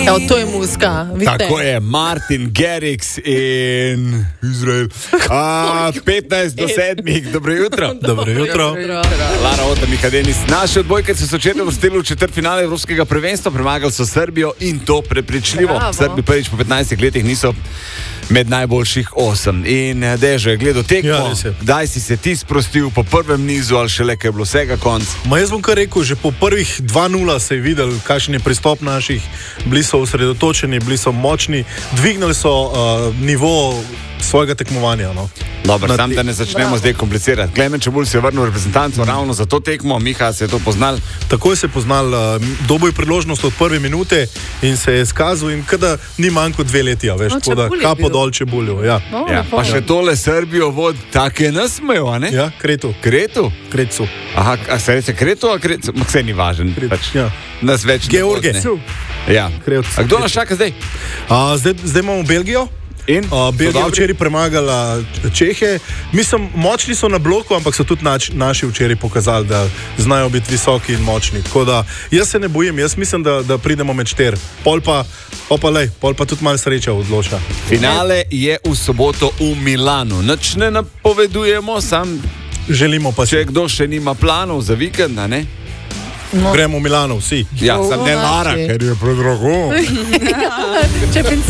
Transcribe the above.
Evo, to je muzika. Vidite? Tako je, Martin Garrix in Izrael. 5:15 dobro jutro. Dobro jutro. Lara Ota, Mika Denis. Naši odbojkarci so včeraj uvrstili v četrtfinale Evropskega prvenstva, premagali so Srbijo in to prepričljivo. Bravo. Srbi prvič po 15 letih niso med najboljših 8. In Dežo je gledal tekmo, Ja, res je. kdaj si se ti sprostil po prvem nizu ali šele, kaj je bilo vsega konc? Jaz bom kar rekel, že po prvih 2:0 se je videl, kakšen je pristop naših. Bili so osredotočeni, bili so močni, dvignili so nivo svojega tekmovanja. No. Dobro, Na sam da ne začnemo zdaj komplicirati. Klemen Čebulj se je vrnil v reprezentanco ravno za to tekmo, Miha se je to poznal. Takoj se je poznal, dobil je priložnost od prve minute in se je izkazal, in kada ni manj kot 2 leti, veš, No, tako da Čebulj je kapo bil. dol Čebulju. Ja, Ja, pa še tole Srbijo vod, take nasmejo, a ne? ja Kretu. Kretu? Aha, a se reče Kretu, a Kretu? Vse ni važen. Pač, Ja. nas več ne George. bo, ne. Ja. Krevc. A kdo nas čaka zdaj? Zdaj imamo Belgijo. In? Belgija So dobri? včeraj premagala Čehe. Mislim, močni so na bloku, ampak so tudi naši včeraj pokazali, da znajo biti visoki in močni. Tako da jaz se ne bojim, jaz mislim, da pridemo med 4. Pol pa tudi malo sreča odloča. Finale je v soboto v Milanu. Nič ne napovedujemo, sam Želimo pa če si. kdo še nima planov za vikend, a ne? Gremo v Milano vsi. Ja, sam ne naši. Lara, ker je predrago. Če